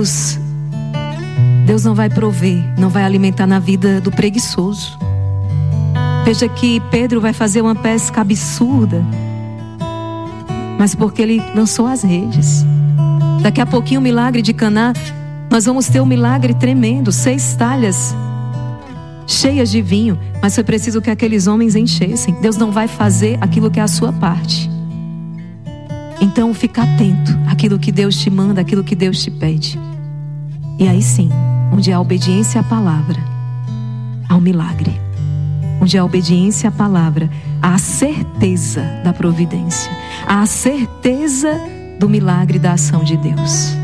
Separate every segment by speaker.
Speaker 1: Deus não vai prover, não vai alimentar na vida do preguiçoso. Veja que Pedro vai fazer uma pesca absurda, mas porque ele lançou as redes. Daqui a pouquinho o milagre de Caná, nós vamos ter um milagre tremendo, 6 talhas cheias de vinho, mas foi preciso que aqueles homens enchessem. Deus não vai fazer aquilo que é a sua parte. Então fica atento àquilo que Deus te manda, àquilo que Deus te pede. E aí sim, onde há obediência à palavra, há um milagre. Onde há obediência à palavra, há a certeza da providência, há a certeza do milagre da ação de Deus.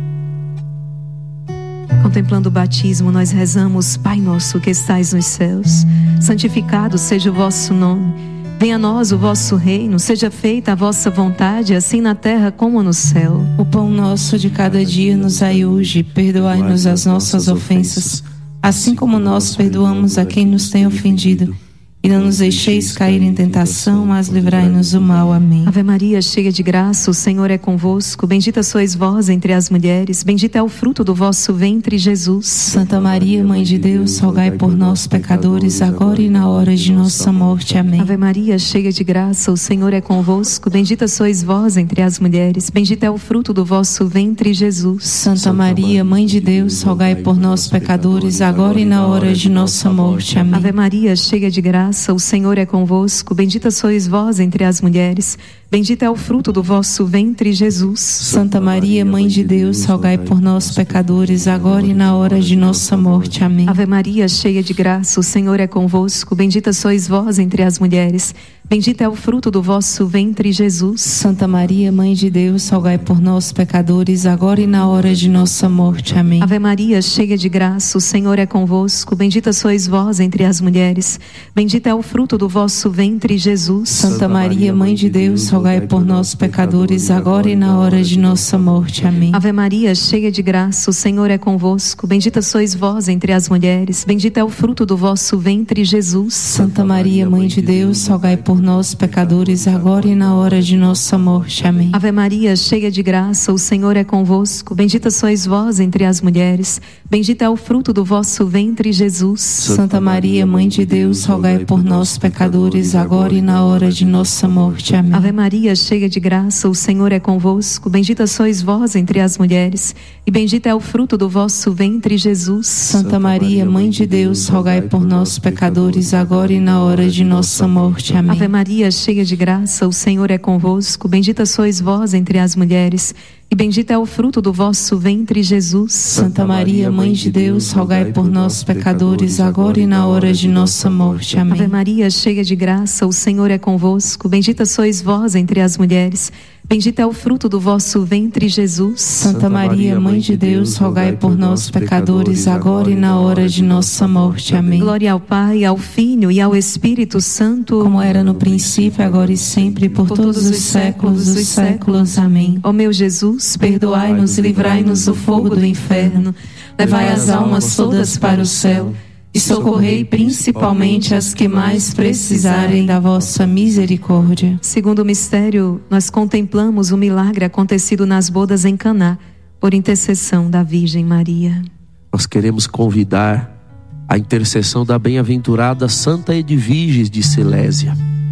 Speaker 1: Contemplando o batismo, nós rezamos: Pai nosso que estais nos céus, santificado seja o vosso nome. Venha a nós o vosso reino, seja feita a vossa vontade, assim na terra como no céu.
Speaker 2: O pão nosso de cada dia nos dai hoje, perdoai-nos as nossas ofensas, assim como nós perdoamos a quem nos tem ofendido. E não nos deixeis cair em tentação, mas livrai-nos do mal. Amém.
Speaker 1: Ave Maria, cheia de graça, o Senhor é convosco. Bendita sois vós entre as mulheres, bendito é o fruto do vosso ventre, Jesus.
Speaker 2: Santa Maria, Mãe de Deus, rogai por nós, pecadores, agora e na hora de nossa morte. Amém.
Speaker 1: Ave Maria, cheia de graça, o Senhor é convosco. Bendita sois vós entre as mulheres, bendito é o fruto do vosso ventre, Jesus.
Speaker 2: Santa Maria, Mãe de Deus, rogai por nós, pecadores, agora e na hora de nossa morte. Amém.
Speaker 1: Ave Maria, cheia de graça, o Senhor é convosco, bendita sois vós entre as mulheres, bendito é o fruto do vosso ventre, Jesus.
Speaker 2: Santa Maria, Mãe de Deus, rogai por nós, pecadores, agora e na hora de nossa morte. Amém.
Speaker 1: Ave Maria, cheia de graça, o Senhor é convosco, bendita sois vós entre as mulheres, bendito é o fruto do vosso ventre, Jesus.
Speaker 2: Santa Maria, Mãe de Deus, rogai por nós, pecadores, agora e na hora de nossa morte. Amém.
Speaker 1: Ave Maria, cheia de graça, o Senhor é convosco, bendita sois vós entre as mulheres, bendito é o fruto do vosso ventre, Jesus.
Speaker 2: Santa Maria, Mãe de Deus, rogai por nós, pecadores, agora e na hora de nossa morte. Amém.
Speaker 1: Ave Maria, cheia de graça, o Senhor é convosco, bendita sois vós entre as mulheres, bendito é o fruto do vosso ventre, Jesus.
Speaker 2: Santa Maria, Mãe de Deus, rogai por nós, pecadores, agora e na hora de nossa morte. Amém.
Speaker 1: Ave Maria, cheia de graça, o Senhor é convosco, bendita sois vós entre as mulheres, bendito é o fruto do vosso ventre, Jesus.
Speaker 2: Santa Maria, Mãe de Deus, rogai por nós, pecadores, agora e na hora de nossa morte. Amém.
Speaker 1: Ave Maria, cheia de graça, o Senhor é convosco, bendita sois vós entre as mulheres, e bendito é o fruto do vosso ventre, Jesus.
Speaker 2: Santa Maria, Mãe de Deus, rogai por nós, pecadores, agora e na hora de nossa morte. Amém.
Speaker 1: Ave Maria, cheia de graça, o Senhor é convosco, bendita sois vós entre as mulheres, e bendito é o fruto do vosso ventre, Jesus.
Speaker 2: Santa Maria, Mãe de Deus, rogai por nós, pecadores, agora e na hora de nossa morte. Amém.
Speaker 1: Ave Maria, cheia de graça, o Senhor é convosco, bendita sois vós entre as mulheres, bendito é o fruto do vosso ventre, Jesus.
Speaker 2: Santa Maria, Mãe de Deus, rogai por nós, pecadores, agora e na hora de nossa morte. Amém.
Speaker 1: Glória ao Pai, ao Filho e ao Espírito Santo,
Speaker 2: como era no princípio, agora e sempre, por todos os séculos dos séculos. Amém.
Speaker 1: Ó meu Jesus, perdoai-nos e livrai-nos do fogo do inferno, levai as almas todas para o céu e socorrei principalmente as que mais precisarem da vossa misericórdia. Segundo o mistério, nós contemplamos o milagre acontecido nas bodas em Caná, por intercessão da Virgem Maria.
Speaker 3: Nós queremos convidar a intercessão da bem-aventurada Santa Edviges de Silésia,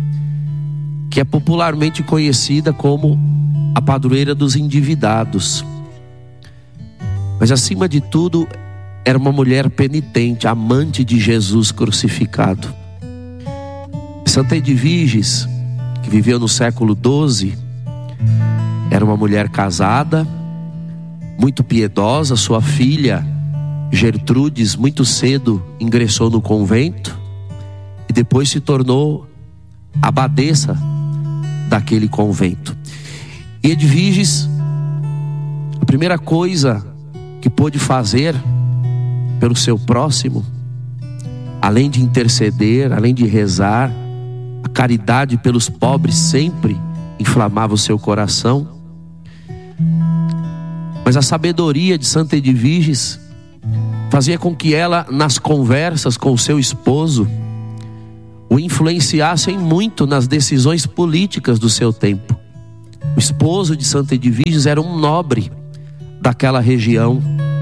Speaker 3: que é popularmente conhecida como a padroeira dos endividados. Mas acima de tudo, era uma mulher penitente, amante de Jesus crucificado. Santa Edviges, que viveu no século XII, era uma mulher casada, muito piedosa. Sua filha Gertrudes muito cedo ingressou no convento e depois se tornou abadesa daquele convento. E Edviges, a primeira coisa que pôde fazer pelo seu próximo, além de interceder, além de rezar, a caridade pelos pobres sempre inflamava o seu coração. Mas a sabedoria de Santa Edviges fazia com que ela, nas conversas com o seu esposo, o influenciassem muito nas decisões políticas do seu tempo. O esposo de Santa Edviges era um nobre daquela região,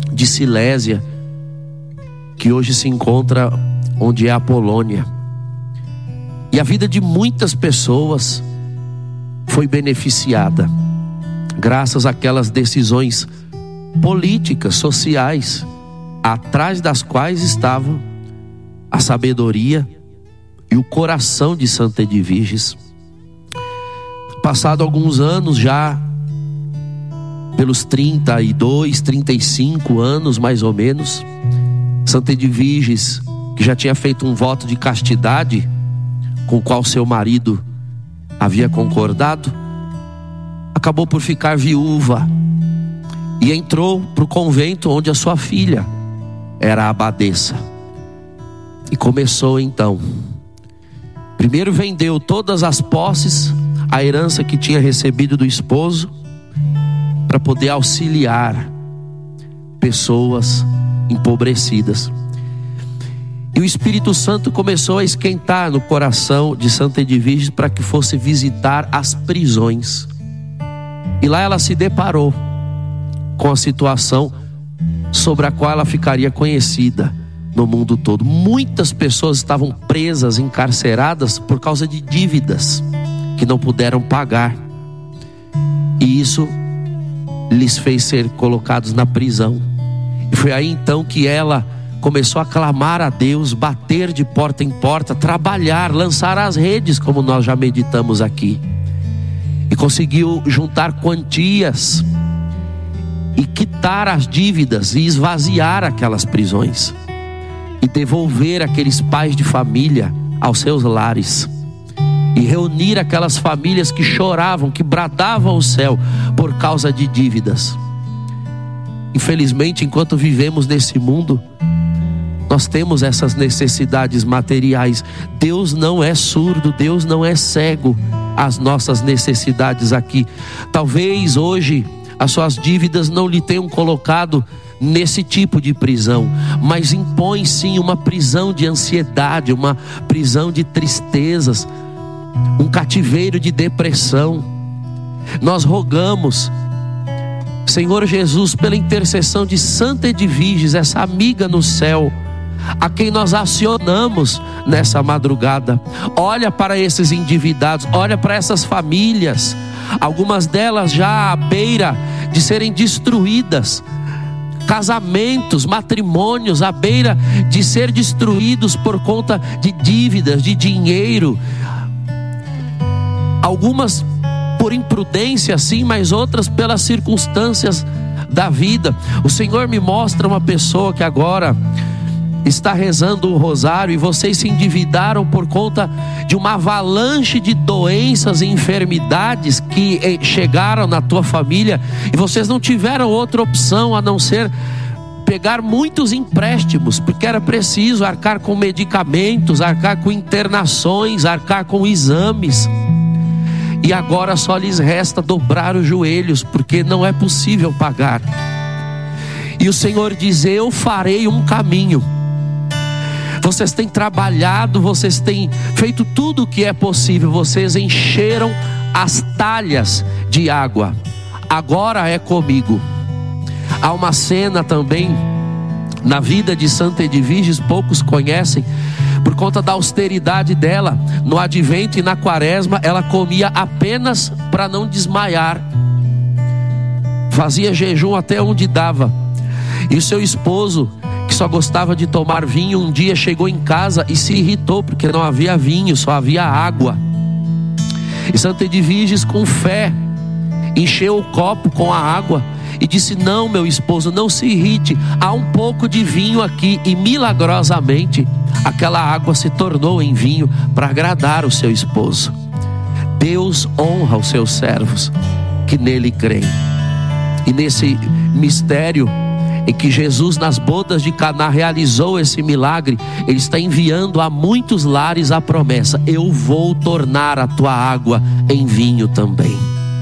Speaker 3: de Silésia, que hoje se encontra onde é a Polônia. E a vida de muitas pessoas foi beneficiada graças àquelas decisões políticas, sociais, atrás das quais estavam a sabedoria e o coração de Santa Edviges. Passado alguns anos, já pelos 32, 35 anos mais ou menos, Santa Edviges, que já tinha feito um voto de castidade com o qual seu marido havia concordado, acabou por ficar viúva e entrou para o convento onde a sua filha era a abadesa. E começou então. Primeiro vendeu todas as posses, a herança que tinha recebido do esposo, para poder auxiliar pessoas empobrecidas. E o Espírito Santo começou a esquentar no coração de Santa Edviges para que fosse visitar as prisões. E lá ela se deparou com a situação sobre a qual ela ficaria conhecida no mundo todo. Muitas pessoas estavam presas, encarceradas por causa de dívidas que não puderam pagar. E isso lhes fez ser colocados na prisão. E foi aí então que ela começou a clamar a Deus, bater de porta em porta, trabalhar, lançar as redes, como nós já meditamos aqui. E conseguiu juntar quantias e quitar as dívidas e esvaziar aquelas prisões e devolver aqueles pais de família aos seus lares e reunir aquelas famílias que choravam, que bradavam ao céu por causa de dívidas. Infelizmente, enquanto vivemos nesse mundo, nós temos essas necessidades materiais. Deus não é surdo, Deus não é cego às nossas necessidades aqui. Talvez hoje as suas dívidas não lhe tenham colocado nesse tipo de prisão, mas impõe sim uma prisão de ansiedade, uma prisão de tristezas, um cativeiro de depressão. Nós rogamos, Senhor Jesus, pela intercessão de Santa Edviges, essa amiga no céu, a quem nós acionamos nessa madrugada. Olha para esses endividados, olha para essas famílias, algumas delas já à beira de serem destruídas, casamentos, matrimônios à beira de ser destruídos por conta de dívidas, de dinheiro. Algumas por imprudência sim, mas outras pelas circunstâncias da vida. O Senhor me mostra uma pessoa que agora está rezando o rosário e vocês se endividaram por conta de uma avalanche de doenças e enfermidades que chegaram na tua família, e vocês não tiveram outra opção a não ser pegar muitos empréstimos, porque era preciso arcar com medicamentos, arcar com internações, arcar com exames. E agora só lhes resta dobrar os joelhos, porque não é possível pagar. E o Senhor diz: eu farei um caminho. Vocês têm trabalhado, vocês têm feito tudo o que é possível, vocês encheram as talhas de água, agora é comigo. Há uma cena também na vida de Santa Edviges, poucos conhecem, por conta da austeridade dela. No advento e na quaresma, ela comia apenas para não desmaiar, fazia jejum até onde dava. E o seu esposo, que só gostava de tomar vinho, um dia chegou em casa e se irritou, porque não havia vinho, só havia água. E Santa Edviges, com fé, encheu o copo com a água e disse: não, meu esposo, não se irrite, há um pouco de vinho aqui. E milagrosamente aquela água se tornou em vinho para agradar o seu esposo. Deus honra os seus servos que nele creem. E nesse mistério em que Jesus, nas bodas de Caná, realizou esse milagre, Ele está enviando a muitos lares a promessa: eu vou tornar a tua água em vinho também.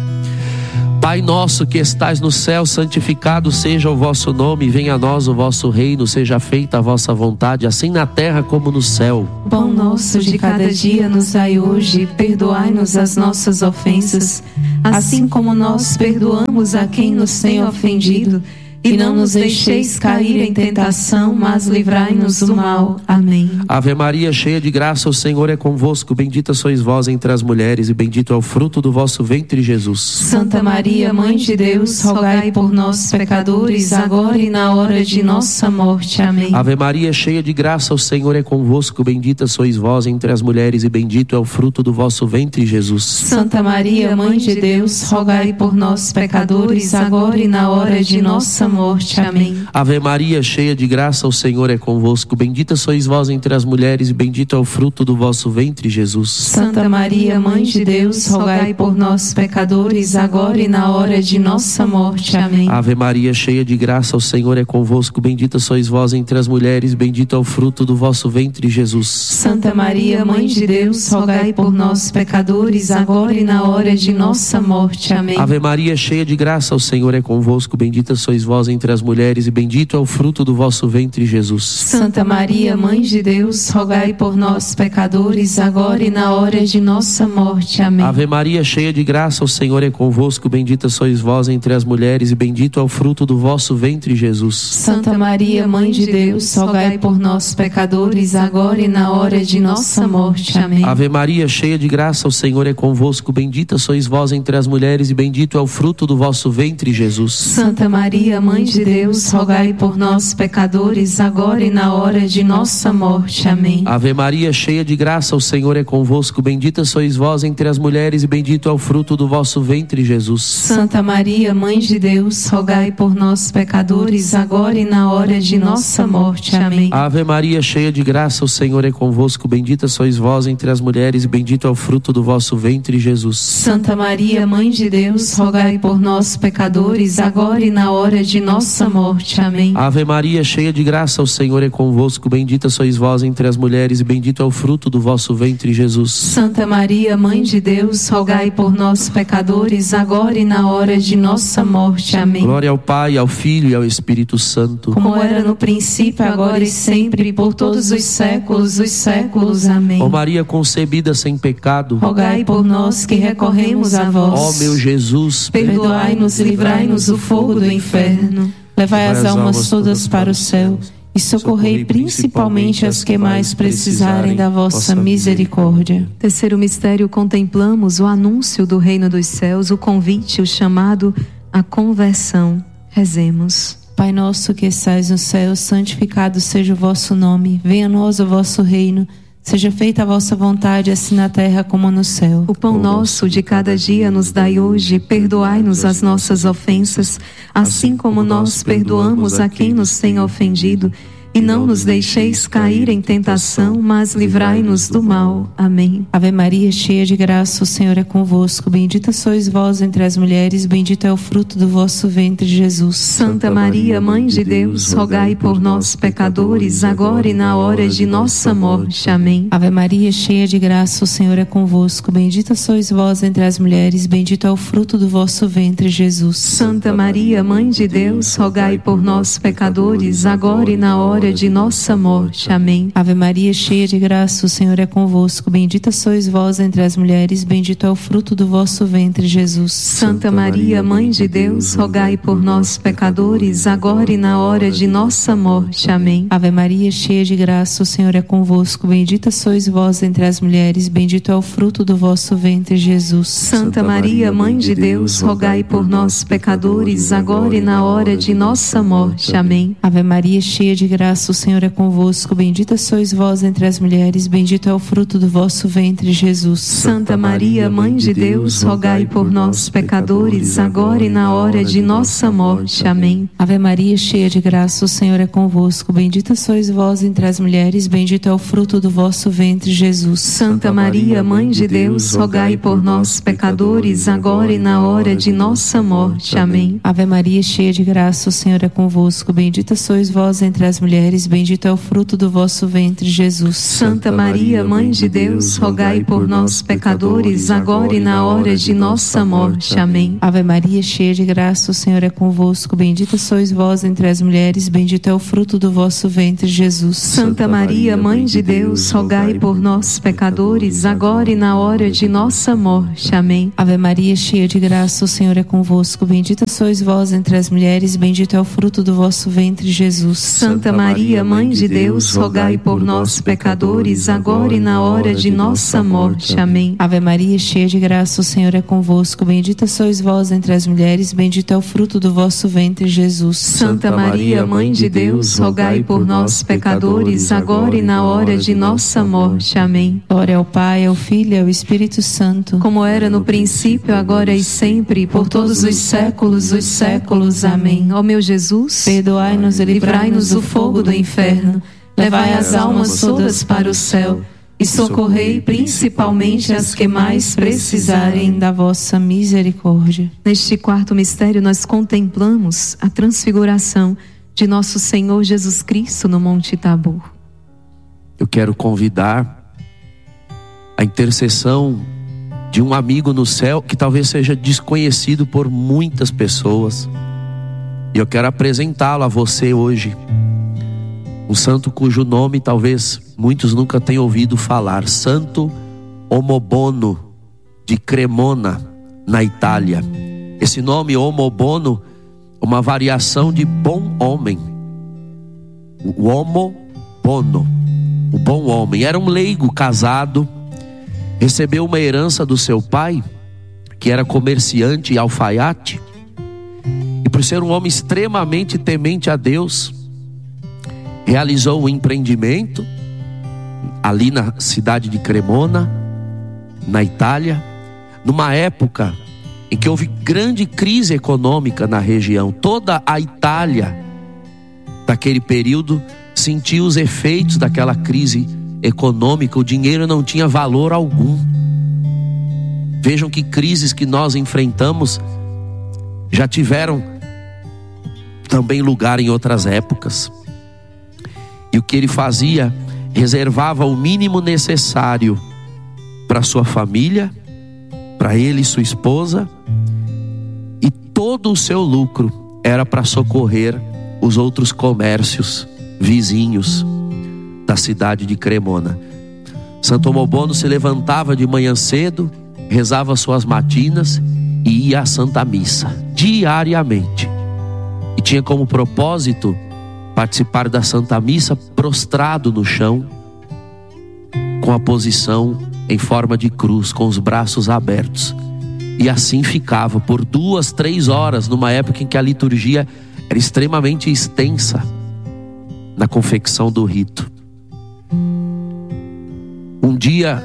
Speaker 3: Pai nosso que estais no céu, santificado seja o vosso nome, venha a nós o vosso reino, seja feita a vossa vontade, assim na terra como no céu.
Speaker 2: Pão nosso de cada dia nos dai hoje, perdoai-nos as nossas ofensas, assim como nós perdoamos a quem nos tem ofendido, e não nos deixeis cair em tentação, mas livrai-nos do mal. Amém.
Speaker 3: Ave Maria, cheia de graça, o Senhor é convosco. Bendita sois vós entre as mulheres, e bendito é o fruto do vosso ventre, Jesus.
Speaker 2: Santa Maria, Mãe de Deus, rogai por nós, pecadores, agora e na hora de nossa morte. Amém.
Speaker 3: Ave Maria, cheia de graça, o Senhor é convosco. Bendita sois vós entre as mulheres, e bendito é o fruto do vosso ventre, Jesus.
Speaker 2: Santa Maria, Mãe de Deus, rogai por nós, pecadores, agora e na hora de nossa morte. Amém.
Speaker 3: Ave Maria, cheia de graça, o Senhor é convosco. Bendita sois vós entre as mulheres, e bendito é o fruto do vosso ventre, Jesus.
Speaker 2: Santa Maria, Mãe de Deus, rogai por nós, pecadores, agora e na hora de nossa morte. Amém.
Speaker 3: Ave Maria, cheia de graça, o Senhor é convosco. Bendita sois vós entre as mulheres, bendito é o fruto do vosso ventre, Jesus.
Speaker 2: Santa Maria, Mãe de Deus, rogai por nós, pecadores, agora e na hora de nossa morte. Amém.
Speaker 3: Ave Maria, cheia de graça, o Senhor é convosco. Bendita sois vós entre as mulheres, e bendito é o fruto do vosso ventre, Jesus.
Speaker 2: Santa Maria, Mãe de Deus, rogai por nós, pecadores, agora e na hora de nossa morte. Amém.
Speaker 3: Ave Maria, cheia de graça, o Senhor é convosco. Bendita sois vós entre as mulheres, e bendito é o fruto do vosso ventre, Jesus.
Speaker 2: Santa Maria, Mãe de Deus, rogai por nós, pecadores, agora e na hora de nossa morte. Amém.
Speaker 3: Ave Maria, cheia de graça, o Senhor é convosco. Bendita sois vós entre as mulheres, e bendito é o fruto do vosso ventre, Jesus.
Speaker 2: Santa Maria, Mãe de Deus, rogai por nós, pecadores, agora e na hora de nossa morte. Amém.
Speaker 3: Ave Maria, cheia de graça, o Senhor é convosco. Bendita sois vós entre as mulheres, e bendito é o fruto do vosso ventre, Jesus.
Speaker 2: Santa Maria, Mãe de Deus, rogai por nós, pecadores, agora e na hora de nossa morte. Amém.
Speaker 3: Ave Maria, cheia de graça, o Senhor é convosco. Bendita sois vós entre as mulheres, e bendito é o fruto do vosso ventre, Jesus.
Speaker 2: Santa Maria, Mãe de Deus, rogai por nós, pecadores, agora e na hora de nossa morte. Amém.
Speaker 3: Ave Maria, cheia de graça, o Senhor é convosco. Bendita sois vós entre as mulheres, e bendito é o fruto do vosso ventre, Jesus.
Speaker 2: Santa Maria, Mãe de Deus, rogai por nós, pecadores, agora e na hora de nossa morte. Amém.
Speaker 3: Glória ao Pai, ao Filho e ao Espírito Santo,
Speaker 2: como era no princípio, agora e sempre, por todos os séculos dos séculos. Amém.
Speaker 3: Ó Maria concebida sem pecado,
Speaker 2: rogai por nós que recorremos a vós.
Speaker 3: Ó meu Jesus,
Speaker 2: perdoai-nos, livrai-nos do fogo do inferno, levai as almas todas para o céu e socorrei principalmente as que mais precisarem da vossa misericórdia.
Speaker 1: Terceiro mistério, contemplamos o anúncio do reino dos céus, o convite, o chamado à conversão. Rezemos.
Speaker 2: Pai nosso que estais no céu, santificado seja o vosso nome. Venha a nós o vosso reino. Seja feita a vossa vontade, assim na terra como no céu.
Speaker 1: O pão nosso de cada dia nos dai hoje. Perdoai-nos as nossas ofensas, assim como nós perdoamos a quem nos tem ofendido. E não nos deixeis cair em tentação, mas livrai-nos do mal. Amém.
Speaker 2: Ave Maria, cheia de graça, o Senhor é convosco. Bendita sois vós entre as mulheres, bendito é o fruto do vosso ventre, Jesus.
Speaker 1: Santa Maria, Mãe de Deus, rogai por nós, pecadores, agora e na hora de nossa morte. Amém.
Speaker 2: Ave Maria, cheia de graça, o Senhor é convosco. Bendita sois vós entre as mulheres, bendito é o fruto do vosso ventre, Jesus.
Speaker 1: Santa Maria, Mãe de Deus, rogai por nós, pecadores, agora e na hora de nossa morte. Amém.
Speaker 2: Ave Maria, cheia de graça, o Senhor é convosco. Bendita sois vós entre as mulheres, bendito é o fruto do vosso ventre, Jesus.
Speaker 1: Santa Maria, Mãe de Deus, rogai por nós, pecadores, agora e na hora de nossa morte. Amém.
Speaker 2: Ave Maria, cheia de graça, o Senhor é convosco. Bendita sois vós entre as mulheres, bendito é o fruto do vosso ventre, Jesus.
Speaker 1: Santa Maria, Mãe de Deus, rogai por nós, pecadores, agora e na hora de nossa morte. Amém.
Speaker 2: Ave Maria, cheia de graça, o Senhor é convosco. Bendita sois vós entre as mulheres, bendito é o fruto do vosso ventre, Jesus.
Speaker 1: Santa Maria, Mãe de Deus, rogai por nós, pecadores, agora e na hora de nossa morte. Amém.
Speaker 2: Ave Maria, cheia de graça, o Senhor é convosco. Bendita sois vós entre as mulheres, bendito é o fruto do vosso ventre, Jesus.
Speaker 1: Santa Maria, Mãe de Deus, rogai por nós, pecadores, agora e na hora de nossa morte. Amém.
Speaker 2: Ave Maria, cheia de graça, o Senhor é convosco. Bendita sois vós entre as mulheres, mulheres, bendito é o fruto do vosso ventre, Jesus.
Speaker 1: Santa Maria, Mãe de Deus, rogai por nós, pecadores, agora e na hora de nossa morte. Amém.
Speaker 2: Ave Maria, cheia de graça, o Senhor é convosco. Bendita sois vós entre as mulheres, bendito é o fruto do vosso ventre, Jesus.
Speaker 1: Santa Maria, Mãe de Deus, rogai por nós, pecadores, agora e na hora de nossa morte. Amém.
Speaker 2: Ave Maria, cheia de graça, o Senhor é convosco. Bendita sois vós entre as mulheres, bendito é o fruto do vosso ventre, Jesus.
Speaker 1: Santa Maria, Mãe de Deus, rogai por nós, pecadores, agora e na hora de nossa morte. Amém.
Speaker 2: Ave Maria, cheia de graça, o Senhor é convosco. Bendita sois vós entre as mulheres, bendito é o fruto do vosso ventre, Jesus.
Speaker 1: Santa Maria, Mãe de Deus, rogai por nós, pecadores, agora e na hora de nossa morte. Amém.
Speaker 2: Glória ao Pai, ao Filho e ao Espírito Santo,
Speaker 1: como era no princípio, agora e sempre, por todos os séculos dos séculos. Amém. Ó meu Jesus,
Speaker 2: perdoai-nos e
Speaker 1: livrai-nos do fogo do inferno, levai as almas todas para o céu e socorrei principalmente as que mais precisarem
Speaker 2: da vossa misericórdia.
Speaker 1: Neste quarto mistério nós contemplamos a transfiguração de nosso Senhor Jesus Cristo no Monte Tabor.
Speaker 3: Eu quero convidar a intercessão de um amigo no céu que talvez seja desconhecido por muitas pessoas. E eu quero apresentá-lo a você hoje. Um santo cujo nome talvez muitos nunca tenham ouvido falar. Santo Omobono de Cremona, na Itália. Esse nome Omobono, uma variação de bom homem. O Omobono, o bom homem. Era um leigo casado, recebeu uma herança do seu pai, que era comerciante e alfaiate. E por ser um homem extremamente temente a Deus, realizou um empreendimento ali na cidade de Cremona, na Itália, numa época em que houve grande crise econômica na região. Toda a Itália daquele período sentiu os efeitos daquela crise econômica. O dinheiro não tinha valor algum. Vejam que crises que nós enfrentamos já tiveram também lugar em outras épocas. E o que ele fazia? Reservava o mínimo necessário para sua família, para ele e sua esposa, e todo o seu lucro era para socorrer os outros comércios vizinhos da cidade de Cremona. Santo Omobono se levantava de manhã cedo, rezava suas matinas e ia à Santa Missa diariamente. E tinha como propósito participar da Santa Missa prostrado no chão, com a posição em forma de cruz, com os braços abertos. E assim ficava por 2, 3 horas, numa época em que a liturgia era extremamente extensa na confecção do rito. Um dia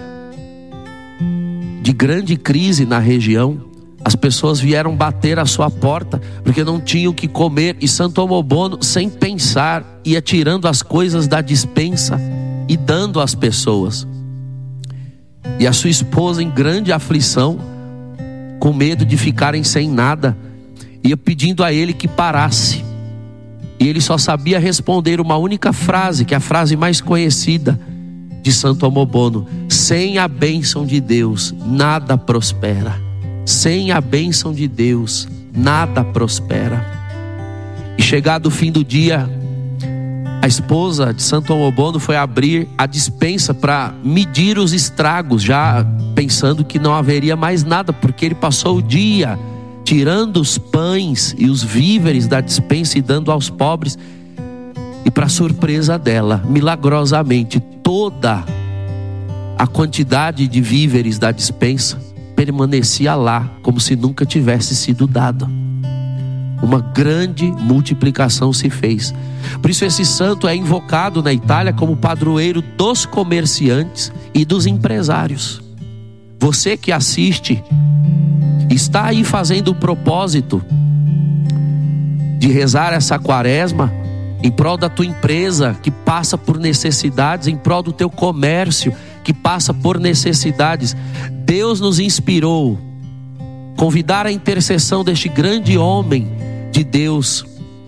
Speaker 3: de grande crise na região, as pessoas vieram bater à sua porta porque não tinham o que comer, e Santo Omobono, sem pensar, ia tirando as coisas da despensa e dando às pessoas. E a sua esposa, em grande aflição, com medo de ficarem sem nada, ia pedindo a ele que parasse. E ele só sabia responder uma única frase, que é a frase mais conhecida de Santo Omobono: sem a bênção de Deus, nada prospera. Sem a bênção de Deus, nada prospera. E chegado o fim do dia, a esposa de Santo Omobono foi abrir a despensa para medir os estragos, já pensando que não haveria mais nada, porque ele passou o dia tirando os pães e os víveres da despensa e dando aos pobres. E para surpresa dela, milagrosamente, toda a quantidade de víveres da despensa permanecia lá, como se nunca tivesse sido dado. Uma grande multiplicação se fez. Por isso esse santo é invocado na Itália como padroeiro dos comerciantes e dos empresários. Você que assiste, está aí fazendo o propósito de rezar essa quaresma em prol da tua empresa que passa por necessidades, em prol do teu comércio que passa por necessidades. Deus nos inspirou convidar a intercessão deste grande homem de Deus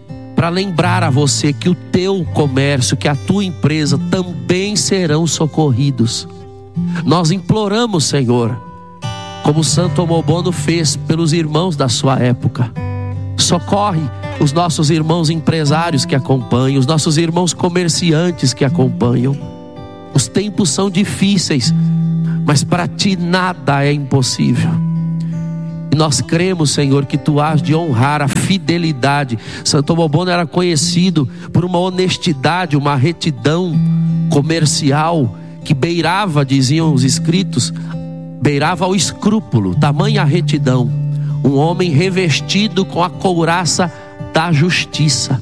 Speaker 3: para lembrar a você que o teu comércio, que a tua empresa também serão socorridos. Nós imploramos, Senhor, como Santo Omobono fez pelos irmãos da sua época. Socorre os nossos irmãos empresários que acompanham, os nossos irmãos comerciantes que acompanham. Os tempos são difíceis, mas para ti nada é impossível. E nós cremos, Senhor, que tu has de honrar a fidelidade. Santo Omobono era conhecido por uma honestidade, uma retidão comercial que beirava, diziam os escritos, beirava ao escrúpulo, tamanha retidão. Um homem revestido com a couraça da justiça.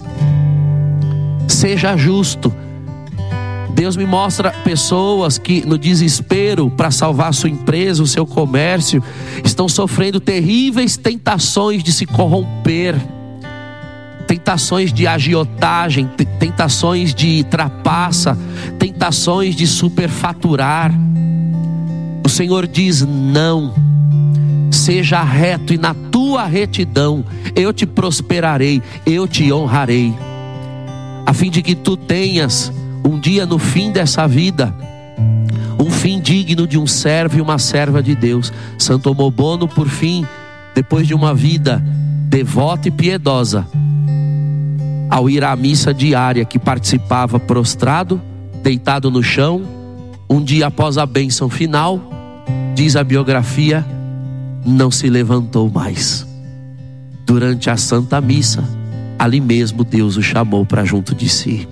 Speaker 3: Seja justo. Deus me mostra pessoas que no desespero para salvar a sua empresa, o seu comércio, estão sofrendo terríveis tentações de se corromper, tentações de agiotagem, tentações de trapaça, tentações de superfaturar. O Senhor diz não. Seja reto, e na tua retidão eu te prosperarei, eu te honrarei, a fim de que tu tenhas um dia no fim dessa vida, um fim digno de um servo e uma serva de Deus. Santo Omobono, por fim, depois de uma vida devota e piedosa, ao ir à missa diária que participava prostrado, deitado no chão, um dia após a bênção final, diz a biografia, não se levantou mais. Durante a Santa Missa, ali mesmo Deus o chamou para junto de si.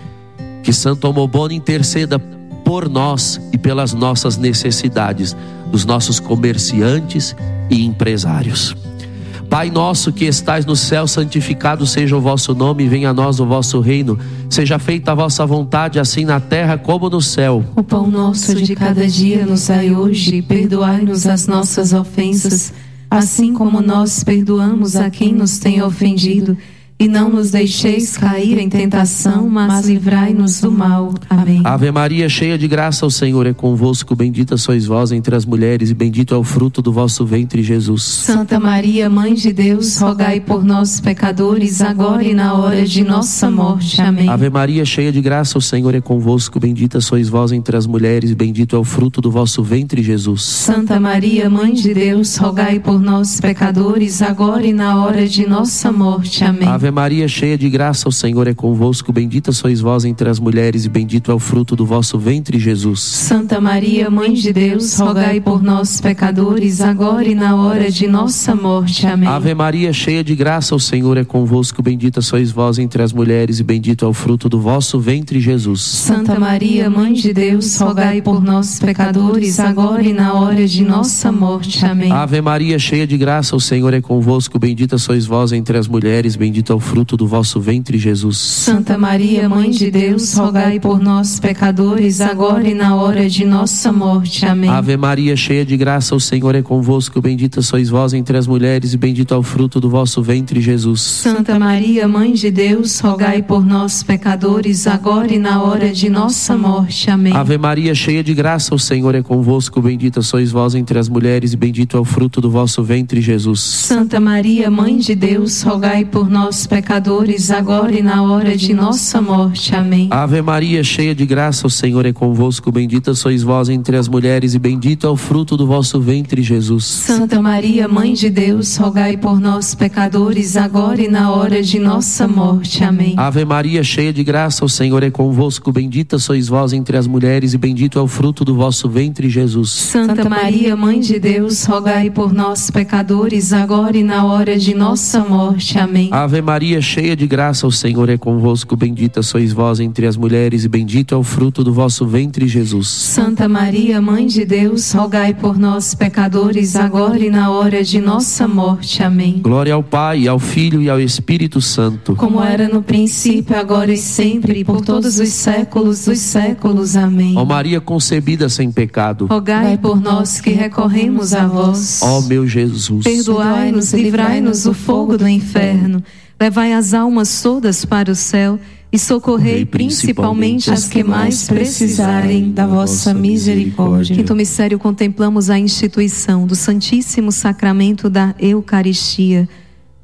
Speaker 3: Que Santo Omobono interceda por nós e pelas nossas necessidades, dos nossos comerciantes e empresários. Pai nosso que estais no céu, santificado seja o vosso nome, venha a nós o vosso reino. Seja feita a vossa vontade, assim na terra como no céu.
Speaker 2: O pão nosso de cada dia nos dai hoje, perdoai-nos as nossas ofensas, assim como nós perdoamos a quem nos tem ofendido. E não nos deixeis cair em tentação, mas livrai-nos do mal. Amém.
Speaker 3: Ave Maria, cheia de graça, o Senhor é convosco. Bendita sois vós entre as mulheres, e bendito é o fruto do vosso ventre, Jesus.
Speaker 2: Santa Maria, Mãe de Deus, rogai por nós, pecadores, agora e na hora de nossa morte. Amém.
Speaker 3: Ave Maria, cheia de graça, o Senhor é convosco. Bendita sois vós entre as mulheres, e bendito é o fruto do vosso ventre, Jesus.
Speaker 2: Santa Maria, Mãe de Deus, rogai por nós, pecadores, agora e na hora de nossa morte. Amém.
Speaker 3: Ave Maria, cheia de graça, o Senhor é convosco. Bendita sois vós entre as mulheres, e bendito é o fruto do vosso ventre, Jesus.
Speaker 2: Santa Maria, Mãe de Deus, rogai por nós, pecadores, agora e na hora de nossa morte. Amém.
Speaker 3: Ave Maria, cheia de graça, o Senhor é convosco. Bendita sois vós entre as mulheres, e bendito é o fruto do vosso ventre, Jesus.
Speaker 2: Santa Maria, Mãe de Deus, rogai por nós, pecadores, agora e na hora de nossa morte. Amém.
Speaker 3: Ave Maria, cheia de graça, o Senhor é convosco. Bendita sois vós entre as mulheres, bendito é o fruto do vosso ventre, Jesus.
Speaker 2: Santa Maria, Mãe de Deus, rogai por nós, pecadores, agora e na hora de nossa morte. Amém.
Speaker 3: Ave Maria, cheia de graça, o Senhor é convosco. Bendita sois vós entre as mulheres, e bendito é o fruto do vosso ventre, Jesus.
Speaker 2: Santa Maria, Mãe de Deus, rogai por nós, pecadores, agora e na hora de nossa morte. Amém.
Speaker 3: Ave Maria, cheia de graça, o Senhor é convosco. Bendita sois vós entre as mulheres, e bendito é o fruto do vosso ventre, Jesus.
Speaker 2: Santa Maria, Mãe de Deus, rogai por nós, pecadores, agora e na hora de nossa morte. Amém.
Speaker 3: Ave Maria, cheia de graça, o Senhor é convosco. Bendita sois vós entre as mulheres, e bendito é o fruto do vosso ventre, Jesus.
Speaker 2: Santa Maria, Mãe de Deus, rogai por nós, pecadores, agora e na hora de nossa morte. Amém.
Speaker 3: Ave Maria, cheia de graça, o Senhor é convosco. Bendita sois vós entre as mulheres, e bendito é o fruto do vosso ventre, Jesus.
Speaker 2: Santa Maria, Mãe de Deus, rogai por nós, pecadores, agora e na hora de nossa morte. Amém.
Speaker 3: Ave Maria, cheia de graça, o Senhor é convosco. Bendita sois vós entre as mulheres, e bendito é o fruto do vosso ventre, Jesus.
Speaker 2: Santa Maria, Mãe de Deus, rogai por nós, pecadores, agora e na hora de nossa morte. Amém.
Speaker 3: Glória ao Pai, ao Filho e ao Espírito Santo,
Speaker 2: como era no princípio, agora e sempre, por todos os séculos dos séculos. Amém.
Speaker 3: Ó Maria concebida sem pecado,
Speaker 2: rogai por nós que recorremos a vós.
Speaker 3: Ó meu Jesus,
Speaker 2: perdoai-nos e livrai-nos do fogo do inferno. Levai as almas todas para o céu e socorrei principalmente as que mais precisarem da vossa misericórdia. Quinto mistério, contemplamos a instituição do Santíssimo Sacramento da Eucaristia.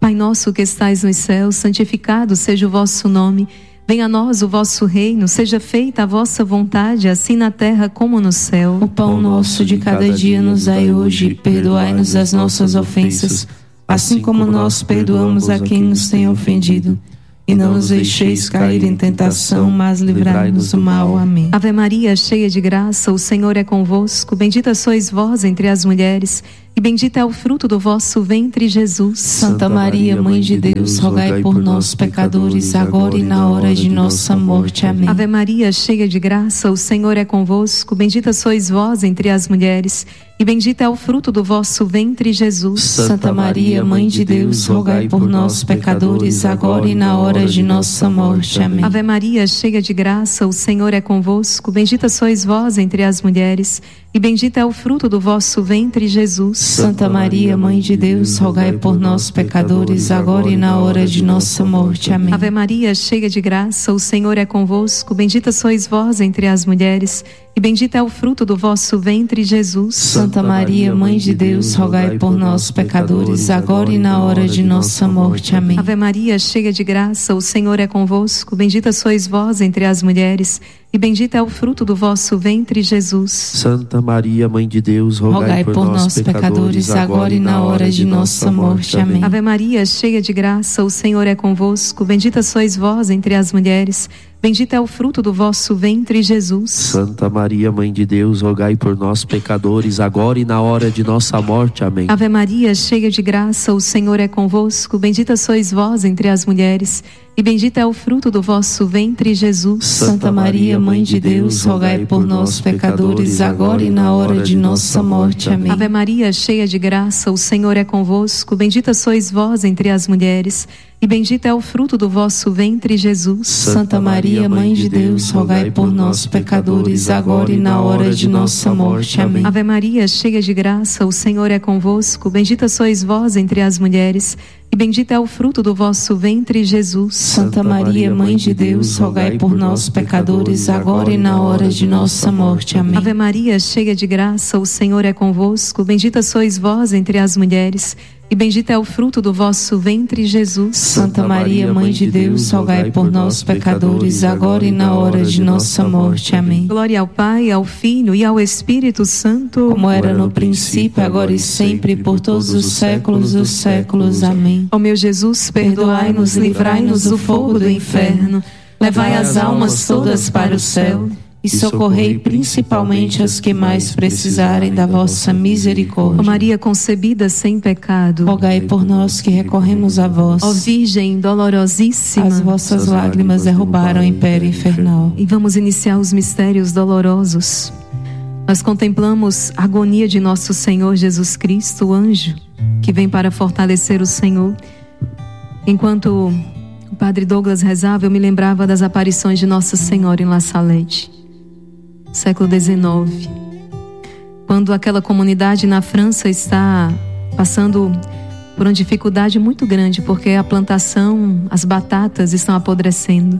Speaker 1: Pai nosso que estais nos céus, santificado seja o vosso nome. Venha a nós o vosso reino, seja feita a vossa vontade, assim na terra como no céu.
Speaker 2: O pão nosso de cada dia nos dai hoje, perdoai-nos as nossas ofensas, assim como nós perdoamos a quem nos tem ofendido. E não nos deixeis cair em tentação, mas livrai-nos do mal. Amém.
Speaker 1: Ave Maria, cheia de graça, o Senhor é convosco. Bendita sois vós entre as mulheres, e bendito é o fruto do vosso ventre, Jesus.
Speaker 2: Santa Maria, Mãe de Deus, rogai por nós, pecadores, agora e na hora de nossa morte. Amém.
Speaker 1: Ave Maria, cheia de graça, o Senhor é convosco. Bendita sois vós entre as mulheres, e bendito é o fruto do vosso ventre, Jesus.
Speaker 2: Santa Maria, Mãe de Deus, rogai por nós, pecadores, agora e na hora de nossa morte. Amém.
Speaker 1: Ave Maria, cheia de graça, o Senhor é convosco. Bendita sois vós entre as mulheres, e bendito é o fruto do vosso ventre, Jesus.
Speaker 2: Santa Maria, Mãe de Deus, rogai por nós, pecadores, agora e na hora de nossa morte. Amém.
Speaker 1: Ave Maria, cheia de graça, o Senhor é convosco. Bendita sois vós entre as mulheres, e bendito é o fruto do vosso ventre, Jesus.
Speaker 2: Santa Maria, Mãe de Deus, rogai por nós, pecadores, agora e na hora de nossa morte. Amém.
Speaker 1: Ave Maria, cheia de graça, o Senhor é convosco. Bendita sois vós entre as mulheres, e bendito é o fruto do vosso ventre, Jesus.
Speaker 3: Santa Maria, Mãe de Deus,
Speaker 2: rogai por nós, pecadores, agora e na hora de nossa morte. Amém.
Speaker 1: Ave Maria, cheia de graça, o Senhor é convosco. Bendita sois vós entre as mulheres, bendito é o fruto do vosso ventre, Jesus.
Speaker 3: Santa Maria, Mãe de Deus, rogai por nós, pecadores, agora e na hora de nossa morte. Amém.
Speaker 1: Ave Maria, cheia de graça, o Senhor é convosco. Bendita sois vós entre as mulheres, e bendito é o fruto do vosso ventre, Jesus.
Speaker 2: Santa Maria, Mãe de Deus, rogai por nós, pecadores, agora e na hora de nossa morte. Amém.
Speaker 1: Ave Maria, cheia de graça, o Senhor é convosco. Bendita sois vós entre as mulheres, e bendito é o fruto do vosso ventre, Jesus.
Speaker 2: Santa Maria, Mãe de Deus, rogai por nós, pecadores, agora e na hora de nossa morte. Amém.
Speaker 1: Ave Maria, cheia de graça, o Senhor é convosco. Bendita sois vós entre as mulheres, e bendito é o fruto do vosso ventre, Jesus.
Speaker 2: Santa Maria, Mãe de Deus, rogai por nós, pecadores, agora e na hora de nossa morte. Amém.
Speaker 1: Ave Maria, cheia de graça, o Senhor é convosco. Bendita sois vós entre as mulheres, e bendito é o fruto do vosso ventre, Jesus.
Speaker 2: Santa Maria, Mãe de Deus, rogai por nós, pecadores, agora e na hora de nossa morte. Amém.
Speaker 1: Glória ao Pai, ao Filho e ao Espírito Santo,
Speaker 2: como era no princípio, agora e sempre, por todos os séculos dos séculos. Amém.
Speaker 1: Ó meu Jesus, perdoai-nos, livrai-nos do fogo do inferno, levai as almas todas para o céu,
Speaker 2: e socorrei principalmente as que mais precisarem da vossa misericórdia.
Speaker 1: Ó Maria concebida sem pecado,
Speaker 2: rogai por nós que recorremos a vós.
Speaker 1: Ó Virgem dolorosíssima,
Speaker 2: as vossas lágrimas derrubaram o império infernal.
Speaker 1: E vamos iniciar os mistérios dolorosos. Nós contemplamos a agonia de nosso Senhor Jesus Cristo, o anjo que vem para fortalecer o Senhor. Enquanto o Padre Douglas rezava, eu me lembrava das aparições de Nossa Senhora em La Salette, século XIX, quando aquela comunidade na França está passando por uma dificuldade muito grande, porque a plantação, as batatas estão apodrecendo,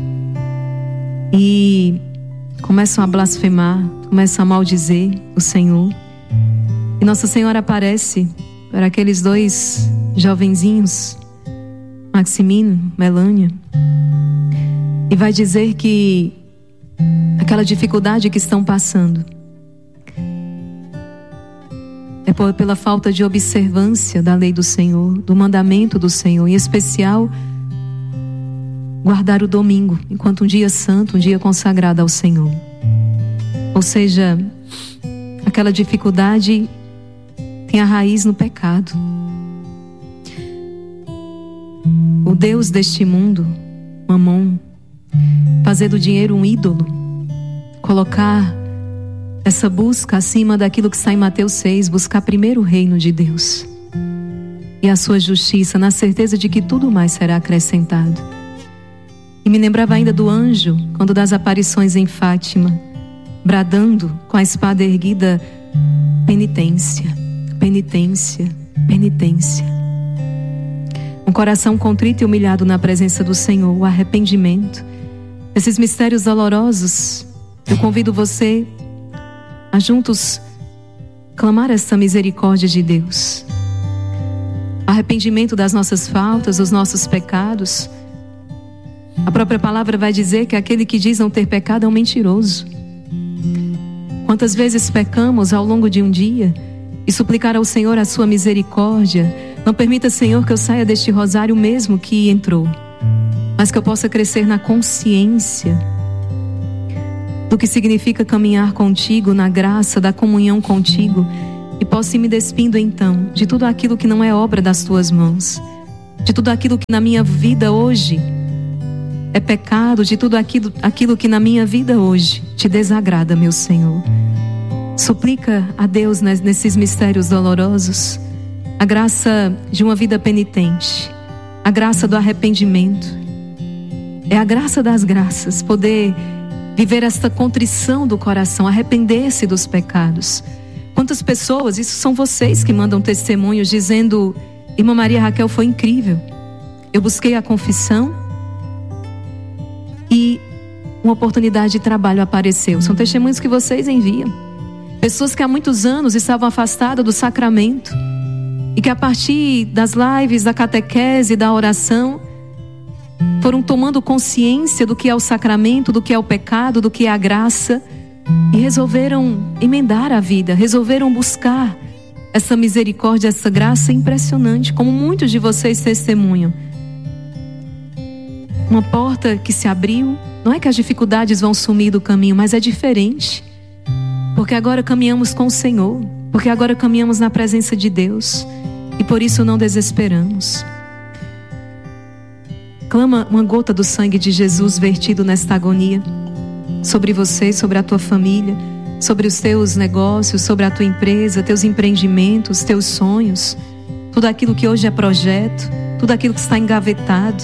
Speaker 1: e começam a blasfemar, começam a maldizer o Senhor. E Nossa Senhora aparece para aqueles dois jovenzinhos, Maximino, Melânia, e vai dizer que aquela dificuldade que estão passando é pela falta de observância da lei do Senhor, do mandamento do Senhor, em especial guardar o domingo enquanto um dia santo, um dia consagrado ao Senhor. Ou seja, aquela dificuldade tem a raiz no pecado. O Deus deste mundo, Mamon, fazer do dinheiro um ídolo, colocar essa busca acima daquilo que está em Mateus 6, buscar primeiro o reino de Deus e a sua justiça, na certeza de que tudo mais será acrescentado. E me lembrava ainda do anjo, quando das aparições em Fátima, bradando com a espada erguida: penitência, penitência, penitência. Um coração contrito e humilhado na presença do Senhor, o arrependimento. Esses mistérios dolorosos, eu convido você a juntos clamar essa misericórdia de Deus. arrependimento das nossas faltas, dos nossos pecados. A própria palavra vai dizer que aquele que diz não ter pecado é um mentiroso. Quantas vezes pecamos ao longo de um dia e suplicar ao Senhor a sua misericórdia. Não permita, Senhor, que eu saia deste rosário mesmo que entrou, mas que eu possa crescer na consciência do que significa caminhar contigo, na graça da comunhão contigo, e possa ir me despindo então de tudo aquilo que não é obra das tuas mãos, de tudo aquilo que na minha vida hoje é pecado, de tudo aquilo que na minha vida hoje te desagrada, meu Senhor. Suplica a Deus nesses mistérios dolorosos a graça de uma vida penitente, a graça do arrependimento. É a graça das graças poder viver esta contrição do coração, arrepender-se dos pecados. Quantas pessoas, isso são vocês que mandam testemunhos dizendo: irmã Maria Raquel, foi incrível, eu busquei a confissão e uma oportunidade de trabalho apareceu. São testemunhos que vocês enviam. Pessoas que há muitos anos estavam afastadas do sacramento e que a partir das lives, da catequese, da oração, foram tomando consciência do que é o sacramento, do que é o pecado, do que é a graça, e resolveram emendar a vida, resolveram buscar essa misericórdia, essa graça impressionante, como muitos de vocês testemunham. Uma porta que se abriu, não é que as dificuldades vão sumir do caminho, mas é diferente, porque agora caminhamos com o Senhor, porque agora caminhamos na presença de Deus, e por isso não desesperamos. Clama uma gota do sangue de Jesus vertido nesta agonia sobre você, sobre a tua família, sobre os teus negócios, sobre a tua empresa, teus empreendimentos, teus sonhos, tudo aquilo que hoje é projeto, tudo aquilo que está engavetado.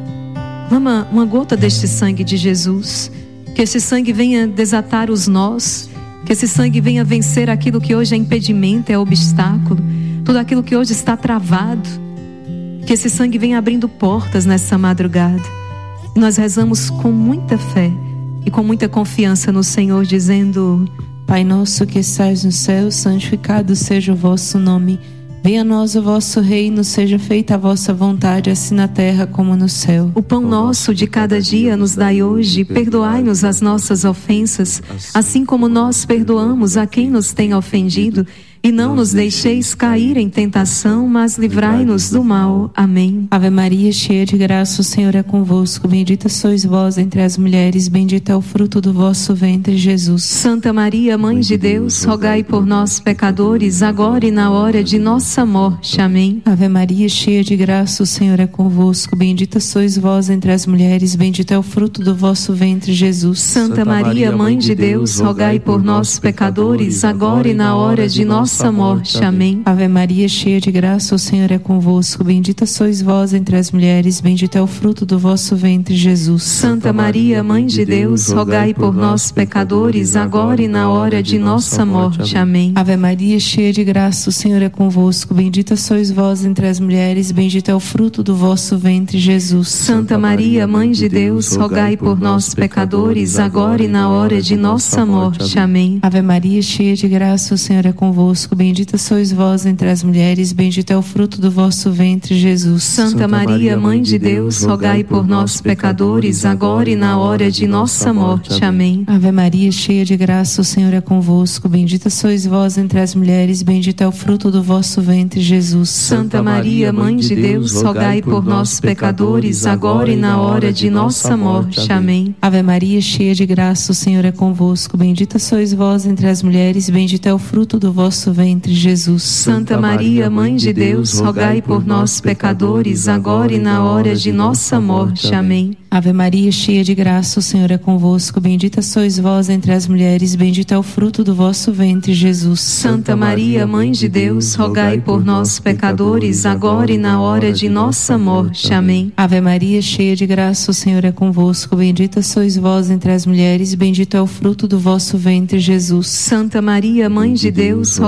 Speaker 1: Clama uma gota deste sangue de Jesus, que esse sangue venha desatar os nós, que esse sangue venha vencer aquilo que hoje é impedimento, é obstáculo, tudo aquilo que hoje está travado. Que esse sangue venha abrindo portas nessa madrugada. E nós rezamos com muita fé e com muita confiança no Senhor, dizendo:
Speaker 2: Pai nosso que estais no céu, santificado seja o vosso nome. Venha a nós o vosso reino, seja feita a vossa vontade, assim na terra como no céu.
Speaker 1: O pão nosso de cada dia nos dai hoje, perdoai-nos as nossas ofensas, assim como nós perdoamos a quem nos tem ofendido. E não nos deixeis cair em tentação, mas livrai-nos do mal. Amém.
Speaker 2: Ave Maria, cheia de graça, o Senhor é convosco. Bendita sois vós entre as mulheres, bendito é o fruto do vosso ventre, Jesus.
Speaker 1: Santa Maria, Mãe de Deus, rogai por nós, pecadores, agora e na hora de nossa morte. Amém.
Speaker 2: Ave Maria, cheia de graça, o Senhor é convosco. Bendita sois vós entre as mulheres, bendito é o fruto do vosso ventre, Jesus.
Speaker 1: Santa Maria, Mãe de Deus, rogai por nós, pecadores, agora e na hora de nossa morte. Amém.
Speaker 2: Ave Maria, cheia de graça, o Senhor é convosco. Bendita sois vós entre as mulheres, bendito é o fruto do vosso ventre, Jesus.
Speaker 1: Santa Maria, Mãe de Deus, rogai por nós, pecadores, agora e na hora de nossa morte. Amém.
Speaker 2: Ave Maria, cheia de graça, o Senhor é convosco. Bendita sois vós entre as mulheres, bendito é o fruto do vosso ventre, Jesus.
Speaker 1: Santa Maria, Mãe de Deus, rogai por nós, pecadores, agora e na hora de nossa morte. Amém.
Speaker 2: Ave Maria, cheia de graça, o Senhor é convosco. Bendita sois vós entre as mulheres, bendito é o fruto do vosso ventre, Jesus.
Speaker 1: Santa Maria, Mãe de Deus, rogai por nós, pecadores, agora e na hora de nossa morte. Amém.
Speaker 2: Ave Maria, cheia de graça, o Senhor é convosco. Bendita sois vós entre as mulheres, bendito é o fruto do vosso ventre, Jesus.
Speaker 1: Santa Maria, Mãe de Deus, rogai por nós, pecadores, agora e na hora de nossa morte. Amém.
Speaker 2: Ave Maria, cheia de graça, o Senhor é convosco. Bendita sois vós entre as mulheres, bendito é o fruto do vosso ventre, Jesus.
Speaker 1: Santa Maria, Mãe de Deus, rogai por nós, pecadores, agora e na hora de nossa morte. Amém.
Speaker 2: Ave Maria, cheia de graça, o Senhor é convosco. Bendita sois vós entre as mulheres, bendito é o fruto do vosso ventre, Jesus.
Speaker 1: Santa Maria, Mãe de Deus, rogai por nós, pecadores, agora e na hora de nossa morte. Amém.
Speaker 2: Ave Maria, cheia de graça, o Senhor é convosco. Bendita sois vós entre as mulheres, bendito é o fruto do vosso ventre, Jesus.
Speaker 1: Santa Maria, Mãe de Deus, rogai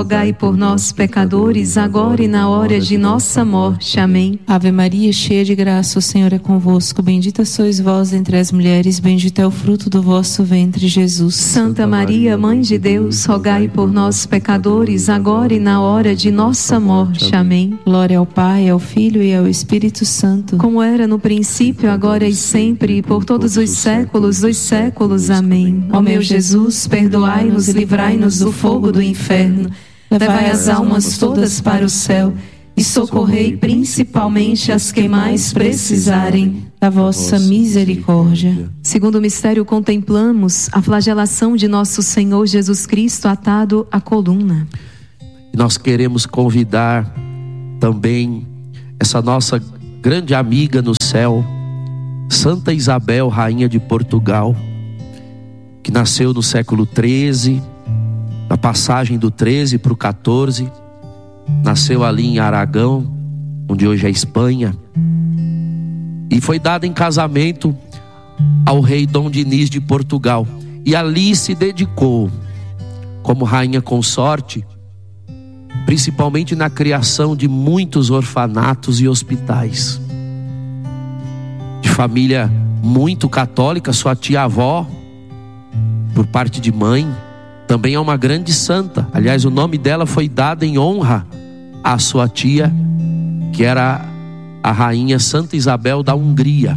Speaker 1: rogai por nós, pecadores, agora e na hora de nossa morte. Amém.
Speaker 2: Ave Maria, cheia de graça, o Senhor é convosco. Bendita sois vós entre as mulheres, bendito é o fruto do vosso ventre, Jesus.
Speaker 1: Santa Maria, Mãe de Deus, rogai por nós, pecadores, agora e na hora de nossa morte. Amém.
Speaker 2: Glória ao Pai, ao Filho e ao Espírito Santo,
Speaker 1: como era no princípio, agora e sempre, e por todos os séculos dos séculos. Amém. Ó meu Jesus, perdoai-nos, livrai-nos do fogo do inferno, levai as almas todas para o céu e socorrei principalmente as que mais precisarem
Speaker 2: da vossa misericórdia.
Speaker 1: Segundo o mistério, contemplamos a flagelação de nosso Senhor Jesus Cristo atado à coluna.
Speaker 3: Nós queremos convidar também essa nossa grande amiga no céu, Santa Isabel, rainha de Portugal, que nasceu no século XIII, na passagem do 13 para o 14, nasceu ali em Aragão, onde hoje é Espanha, e foi dada em casamento ao rei Dom Dinis de Portugal, e ali se dedicou como rainha consorte, principalmente na criação de muitos orfanatos e hospitais. De família muito católica, sua tia-avó, por parte de mãe, também é uma grande santa. Aliás, o nome dela foi dado em honra à sua tia, que era a rainha Santa Isabel da Hungria.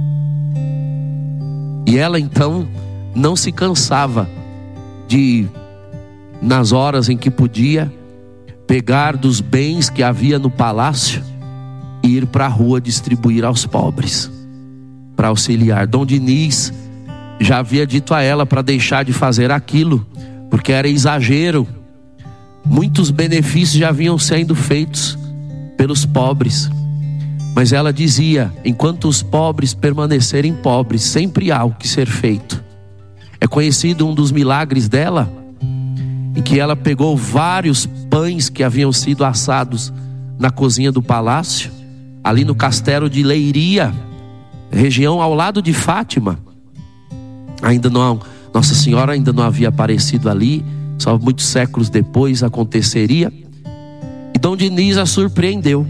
Speaker 3: E ela então não se cansava de, nas horas em que podia, pegar dos bens que havia no palácio e ir para a rua distribuir aos pobres, para auxiliar. Dom Dinis já havia dito a ela para deixar de fazer aquilo, porque era exagero. Muitos benefícios já vinham sendo feitos pelos pobres, mas ela dizia: enquanto os pobres permanecerem pobres, sempre há o que ser feito. É conhecido um dos milagres dela, em que ela pegou vários pães que haviam sido assados na cozinha do palácio, ali no castelo de Leiria, região ao lado de Fátima. Ainda não, Nossa Senhora ainda não havia aparecido ali, só muitos séculos depois aconteceria. E Dom Dinis a surpreendeu.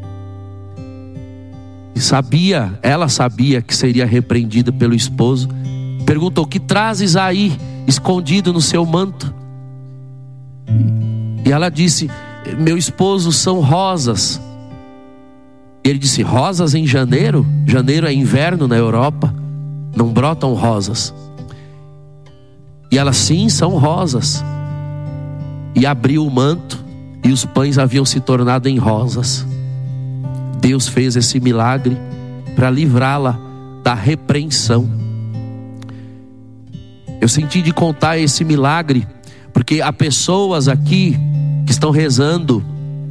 Speaker 3: E ela sabia que seria repreendida pelo esposo. Perguntou: que trazes aí escondido no seu manto? E ela disse: meu esposo, são rosas. Ele disse: rosas em janeiro? Janeiro é inverno na Europa, não brotam rosas. E ela: sim, são rosas. E abriu o manto e os pães haviam se tornado em rosas. Deus fez esse milagre para livrá-la da repreensão. Eu senti de contar esse milagre porque há pessoas aqui que estão rezando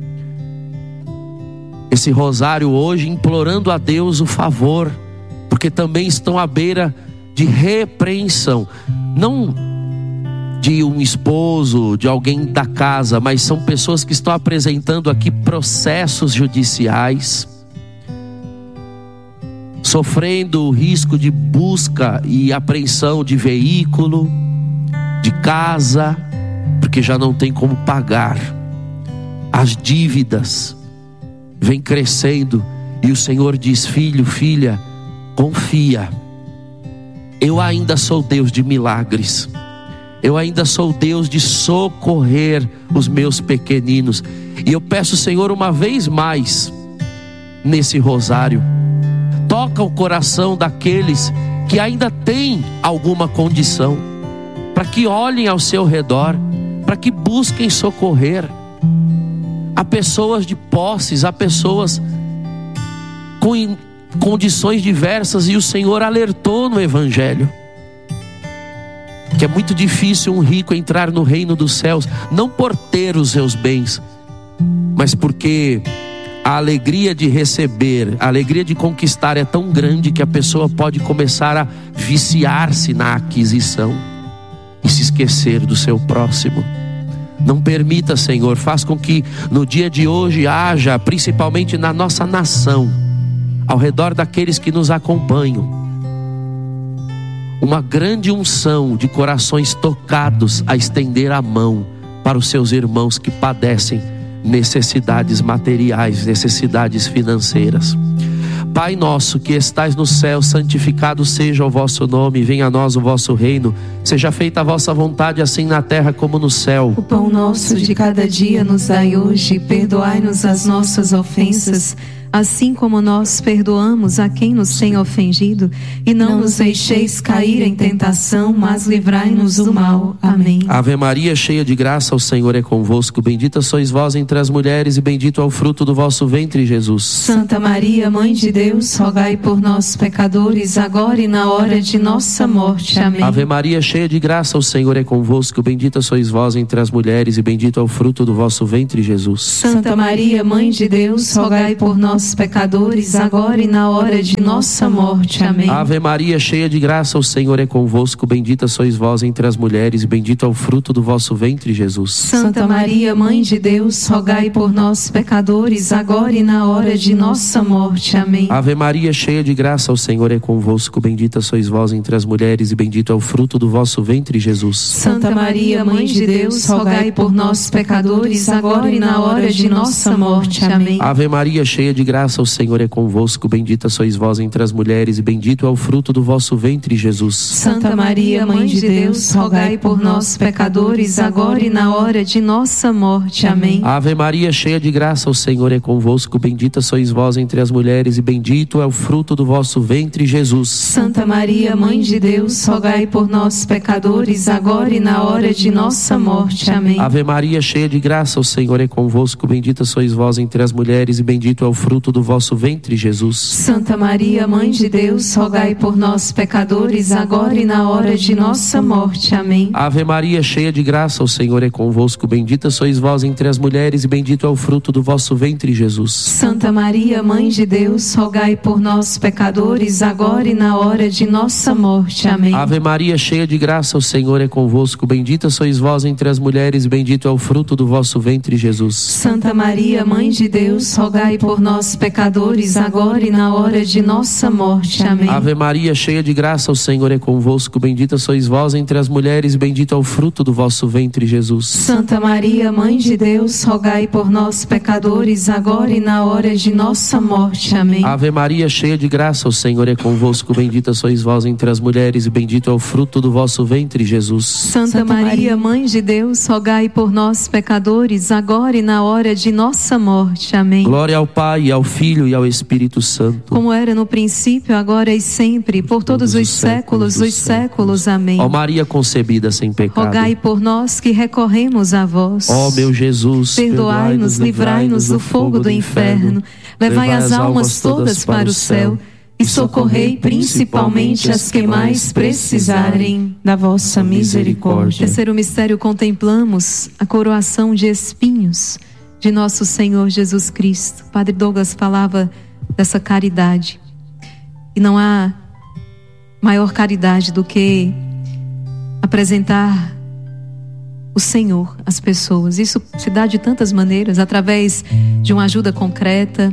Speaker 3: esse rosário hoje, implorando a Deus o favor, porque também estão à beira de repreensão. Não de um esposo, de alguém da casa, mas são pessoas que estão apresentando aqui processos judiciais, sofrendo o risco de busca e apreensão de veículo, de casa, porque já não tem como pagar. As dívidas vêm crescendo e o Senhor diz: filho, filha, confia. Eu ainda sou Deus de milagres. Eu ainda sou Deus de socorrer os meus pequeninos. E eu peço, Senhor, uma vez mais, nesse rosário, toca o coração daqueles que ainda têm alguma condição, para que olhem ao seu redor, para que busquem socorrer. Há pessoas de posses, há pessoas com condições diversas, e o Senhor alertou no Evangelho que é muito difícil um rico entrar no reino dos céus, não por ter os seus bens, mas porque a alegria de receber, a alegria de conquistar é tão grande que a pessoa pode começar a viciar-se na aquisição e se esquecer do seu próximo. Não permita, Senhor, faz com que no dia de hoje haja, principalmente na nossa nação, ao redor daqueles que nos acompanham, uma grande unção de corações tocados a estender a mão para os seus irmãos que padecem necessidades materiais, necessidades financeiras. Pai nosso que estais no céu, santificado seja o vosso nome, venha a nós o vosso reino, seja feita a vossa vontade, assim na terra como no céu.
Speaker 2: O pão nosso de cada dia nos dai hoje, perdoai-nos as nossas ofensas, assim como nós perdoamos a quem nos tem ofendido, e não nos deixeis cair em tentação, mas livrai-nos do mal. Amém.
Speaker 3: Ave Maria, cheia de graça, o Senhor é convosco, bendita sois vós entre as mulheres e bendito é o fruto do vosso ventre, Jesus.
Speaker 2: Santa Maria, Mãe de Deus, rogai por nós pecadores, agora e na hora de nossa morte. Amém.
Speaker 3: Ave Maria, cheia de graça, o Senhor é convosco, bendita sois vós entre as mulheres e bendito é o fruto do vosso ventre, Jesus.
Speaker 2: Santa Maria, Mãe de Deus, rogai por nós pecadores, agora e na hora de nossa morte. Amém.
Speaker 3: Ave Maria, cheia de graça, o Senhor é convosco, bendita sois vós entre as mulheres e bendito é o fruto do vosso ventre, Jesus.
Speaker 2: Santa Maria, Mãe de Deus, rogai por nós pecadores, agora e na hora de nossa morte. Amém.
Speaker 3: Ave Maria, cheia de graça, o Senhor é convosco, bendita sois vós entre as mulheres e bendito é o fruto do vosso ventre, Jesus.
Speaker 2: Santa Maria, Mãe de Deus, rogai por nós pecadores, agora e na hora de nossa morte. Amém.
Speaker 3: Ave Maria, cheia de graça, o Senhor é convosco, bendita sois vós entre as mulheres e bendito é o fruto do vosso ventre, Jesus.
Speaker 2: Santa Maria, Mãe de Deus, rogai por nós pecadores, agora e na hora de nossa morte. Amém.
Speaker 3: Ave Maria, cheia de graça, o Senhor é convosco, bendita sois vós entre as mulheres e bendito é o fruto do vosso ventre, Jesus.
Speaker 2: Santa Maria, Mãe de Deus, rogai por nós pecadores, agora e na hora de nossa morte. Amém.
Speaker 3: Ave Maria, cheia de graça, o Senhor é convosco, bendita sois vós entre as mulheres e bendito é o fruto do vosso ventre, Jesus.
Speaker 2: Santa Maria, Mãe de Deus, rogai por nós pecadores, agora e na hora de nossa morte. Amém.
Speaker 3: Ave Maria, cheia de graça, o Senhor é convosco, bendita sois vós entre as mulheres e bendito é o fruto do vosso ventre, Jesus.
Speaker 2: Santa Maria, Mãe de Deus, rogai por nós pecadores, agora e na hora de nossa morte. Amém.
Speaker 3: Ave Maria, cheia de graça, o Senhor é convosco, bendita sois vós entre as mulheres e bendito é o fruto do vosso ventre, Jesus.
Speaker 2: Santa Maria, Mãe de Deus, rogai por nós pecadores, agora e na hora de nossa morte. Amém.
Speaker 3: Ave Maria, cheia de graça, o Senhor é convosco, bendita sois vós entre as mulheres e bendito é o fruto do vosso ventre, Jesus.
Speaker 2: Santa Maria, Mãe de Deus, rogai por nós pecadores, agora e na hora de nossa morte. Amém.
Speaker 3: Ave Maria, cheia de graça, o Senhor é convosco, bendita sois vós entre as mulheres e bendito é o fruto do vosso ventre, Jesus.
Speaker 2: Santa Maria, Mãe de Deus, rogai por nós pecadores, agora e na hora de nossa morte. Amém.
Speaker 3: Glória ao Pai, ao Filho e ao Espírito Santo,
Speaker 2: como era no princípio, agora e sempre, por todos os séculos dos séculos. Amém.
Speaker 3: Ó Maria concebida sem pecado,
Speaker 2: rogai por nós que recorremos a vós.
Speaker 3: Ó meu Jesus,
Speaker 2: perdoai-nos, livrai-nos do fogo do inferno, levai as almas todas para o céu e socorrei principalmente as que mais precisarem da vossa misericórdia. Terceiro mistério, contemplamos a coroação de espinhos de nosso Senhor Jesus Cristo. Padre Douglas falava dessa caridade, e não há maior caridade do que apresentar o Senhor às pessoas. Isso se dá de tantas maneiras, através de uma ajuda concreta.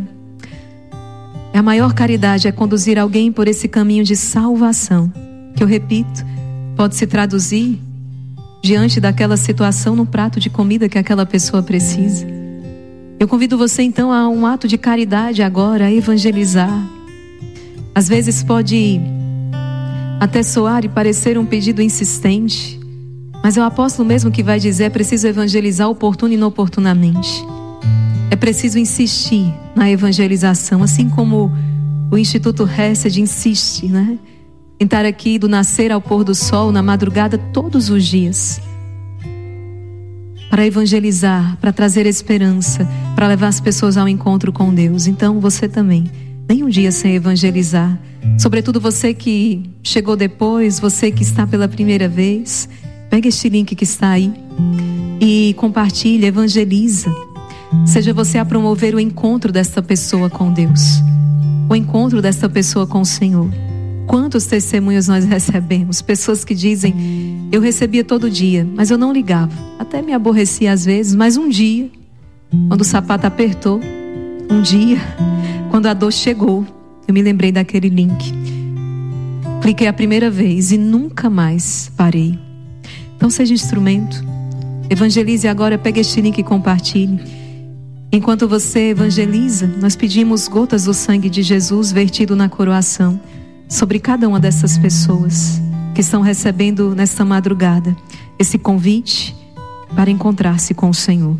Speaker 2: A maior caridade é conduzir alguém por esse caminho de salvação, que eu repito, pode se traduzir diante daquela situação num prato de comida que aquela pessoa precisa. Eu convido você então a um ato de caridade agora, a evangelizar. Às vezes pode até soar e parecer um pedido insistente, mas é o apóstolo mesmo que vai dizer: é preciso evangelizar oportuno e inoportunamente. É preciso insistir na evangelização, assim como o Instituto Hesed insiste, né? Em estar aqui do nascer ao pôr do sol, na madrugada, todos os dias, para evangelizar, para trazer esperança, para levar as pessoas ao encontro com Deus. Então você também, nem um dia sem evangelizar. Sobretudo você que chegou depois, você que está pela primeira vez, pega este link que está aí e compartilha, evangeliza. Seja você a promover o encontro desta pessoa com Deus, o encontro desta pessoa com o Senhor. Quantos testemunhos nós recebemos? Pessoas que dizem: eu recebia todo dia, mas eu não ligava, até me aborrecia às vezes, mas um dia, quando o sapato apertou, um dia, quando a dor chegou, eu me lembrei daquele link, cliquei a primeira vez e nunca mais parei. Então seja instrumento,
Speaker 1: Evangelize agora, pegue este link e compartilhe. Enquanto você evangeliza, nós pedimos gotas do sangue de Jesus vertido na coroação sobre cada uma dessas pessoas que estão recebendo nesta madrugada esse convite para encontrar-se com o Senhor.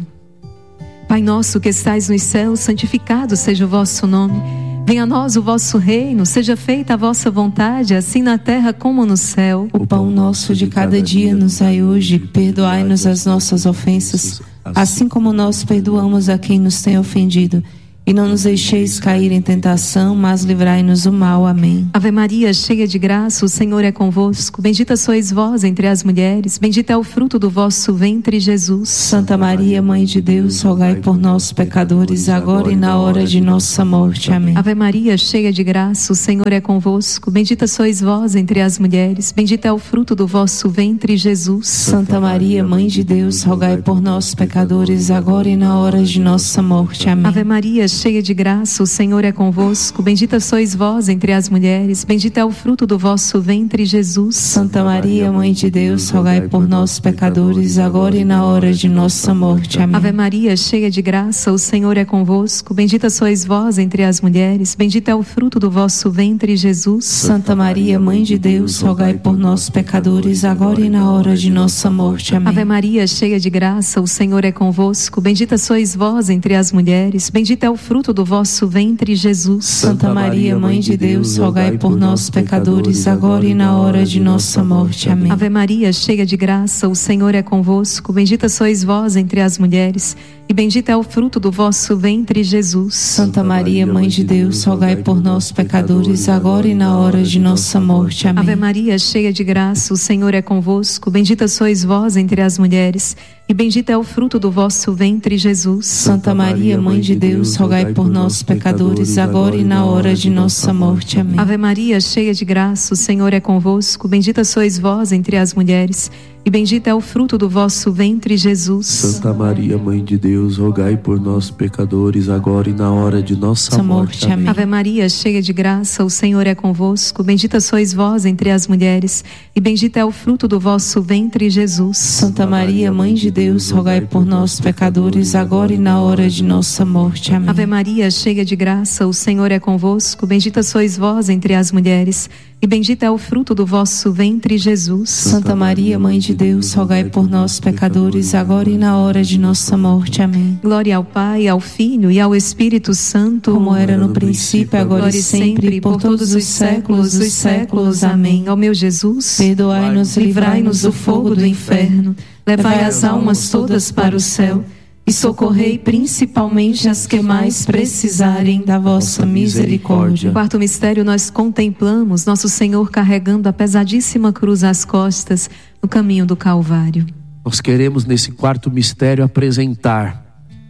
Speaker 1: Pai nosso que estais nos céus, santificado seja o vosso nome. Venha a nós o vosso reino, seja feita a vossa vontade, assim na terra como no céu.
Speaker 2: O pão nosso de cada dia nos dai hoje, perdoai-nos as nossas ofensas, assim como nós perdoamos a quem nos tem ofendido. E não nos deixeis cair em tentação, mas livrai-nos do mal. Amém.
Speaker 1: Ave Maria, cheia de graça, o Senhor é convosco. Bendita sois vós entre as mulheres, bendito é o fruto do vosso ventre, Jesus.
Speaker 2: Santa Maria, Mãe de Deus, rogai por nós, pecadores, agora e na hora de nossa morte. Amém.
Speaker 1: Ave Maria, cheia de graça, o Senhor é convosco. Bendita sois vós entre as mulheres, bendito é o fruto do vosso ventre, Jesus.
Speaker 2: Santa Maria, Mãe de Deus, rogai por nós, pecadores, agora e na hora de nossa morte. Amém.
Speaker 1: Ave Maria, cheia de graça, o Senhor é convosco. Bendita sois vós entre as mulheres, bendito é o fruto do vosso ventre, Jesus.
Speaker 2: Santa Maria, Mãe de Deus, rogai por nós, pecadores, agora e na hora de nossa morte. Amém.
Speaker 1: Ave Maria, cheia de graça, o Senhor é convosco. Bendita sois vós entre as mulheres, bendito é o fruto do vosso ventre, Jesus.
Speaker 2: Santa Maria, Mãe de Deus, rogai por nós, pecadores, agora e na hora de nossa morte. Amém.
Speaker 1: Ave Maria, cheia de graça, o Senhor é convosco. Bendita sois vós entre as mulheres, bendito é o fruto do vosso ventre, Jesus.
Speaker 2: Santa Maria, Mãe de Deus, rogai por nós, pecadores, agora e na hora de nossa morte. Amém.
Speaker 1: Ave Maria, cheia de graça, o Senhor é convosco. Bendita sois vós entre as mulheres, e bendito é o fruto do vosso ventre, Jesus.
Speaker 2: Santa Maria, Mãe de Deus, rogai por nós, pecadores, agora e na hora de nossa morte. Amém.
Speaker 1: Ave Maria, cheia de graça, o Senhor é convosco. Bendita sois vós entre as mulheres, e bendito é o fruto do vosso ventre, Jesus.
Speaker 2: Santa Maria, Mãe de Deus, rogai por nós, pecadores, agora e na hora de nossa morte. Amém.
Speaker 1: Ave Maria, cheia de graça, o Senhor é convosco. Bendita sois vós entre as mulheres, e bendito é o fruto do vosso ventre, Jesus.
Speaker 3: Santa Maria, Mãe de Deus, rogai por nós, pecadores, agora e na hora de nossa morte.
Speaker 2: Amém.
Speaker 1: Ave Maria, cheia de graça, o Senhor é convosco. Bendita sois vós entre as mulheres, e bendito é o fruto do vosso ventre, Jesus.
Speaker 2: Santa Maria, Mãe de Deus, rogai por nós, pecadores, agora e na hora de nossa morte. Amém.
Speaker 1: Ave Maria, cheia de graça, o Senhor é convosco. Bendita sois vós entre as mulheres, e bendito é o fruto do vosso ventre, Jesus.
Speaker 2: Santa Maria, Mãe de Deus, rogai por nós, pecadores, agora e na hora de nossa morte. Amém.
Speaker 1: Glória ao Pai, ao Filho e ao Espírito Santo,
Speaker 2: como era no princípio, agora e sempre, por todos os séculos dos séculos. Amém.
Speaker 1: Ó meu Jesus,
Speaker 2: perdoai-nos e livrai-nos do fogo do inferno,
Speaker 1: levai as almas todas para o céu e socorrei principalmente as que mais precisarem da vossa misericórdia. Quarto mistério, nós contemplamos nosso Senhor carregando a pesadíssima cruz às costas no caminho do Calvário.
Speaker 3: Nós queremos nesse quarto mistério apresentar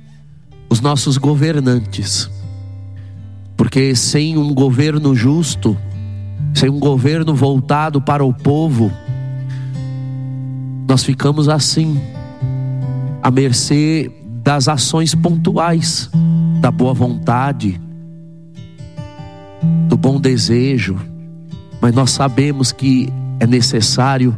Speaker 3: os nossos governantes, porque sem um governo justo, sem um governo voltado para o povo, nós ficamos assim, à mercê das ações pontuais, da boa vontade, do bom desejo. Mas nós sabemos que é necessária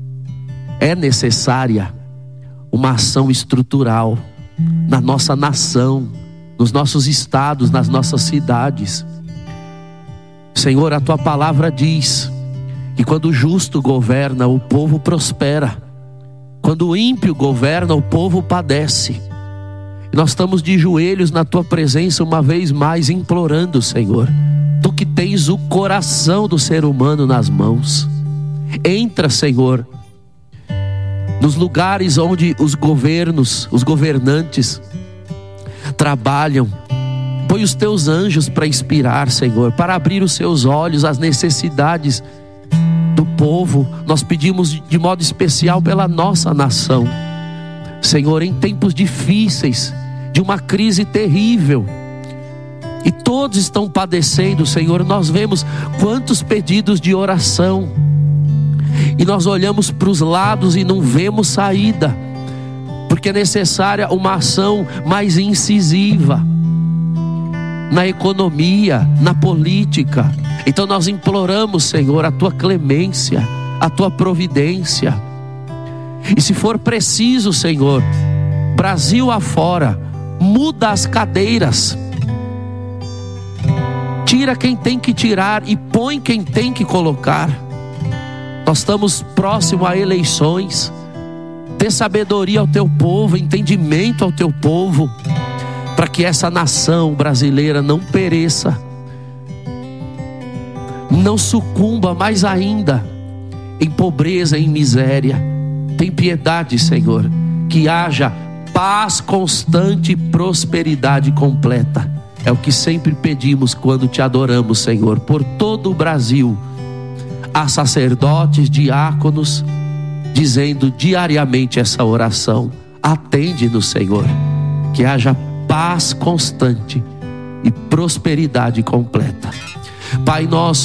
Speaker 3: uma ação estrutural na nossa nação, nos nossos estados, nas nossas cidades. Senhor, a tua palavra diz que quando o justo governa, o povo prospera. Quando o ímpio governa, o povo padece. Nós estamos de joelhos na tua presença uma vez mais, implorando, Senhor, tu que tens o coração do ser humano nas mãos. Entra, Senhor, nos lugares onde os governantes trabalham. Põe os teus anjos para inspirar, Senhor, para abrir os seus olhos às necessidades do povo. Nós pedimos de modo especial pela nossa nação, Senhor, em tempos difíceis, de uma crise terrível, e todos estão padecendo, Senhor. Nós vemos quantos pedidos de oração, e nós olhamos para os lados e não vemos saída, porque é necessária uma ação mais incisiva na economia, na política. Então nós imploramos, Senhor, a tua clemência, a tua providência. E se for preciso, Senhor, Brasil afora, muda as cadeiras, tira quem tem que tirar e põe quem tem que colocar. Nós estamos próximos a eleições. Dê sabedoria ao teu povo, entendimento ao teu povo, para que essa nação brasileira não pereça, não sucumba mais ainda em pobreza, em miséria. Tem piedade, Senhor, que haja paz constante e prosperidade completa. É o que sempre pedimos quando te adoramos, Senhor. Por todo o Brasil há sacerdotes, diáconos, dizendo diariamente essa oração. Atende-nos, Senhor, que haja paz constante e prosperidade completa. Pai nosso